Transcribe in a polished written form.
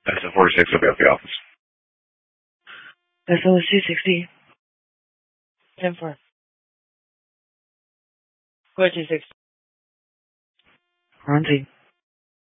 That's a 46 will be at the office. SLS 260. 10-4. 426. On scene.